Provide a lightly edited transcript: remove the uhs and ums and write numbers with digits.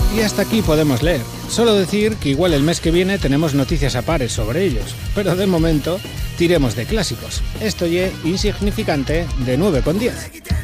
Y hasta aquí podemos leer. Solo decir que igual el mes que viene tenemos noticias a pares sobre ellos, pero de momento tiremos de clásicos. Esto es Insignificante de 9,10.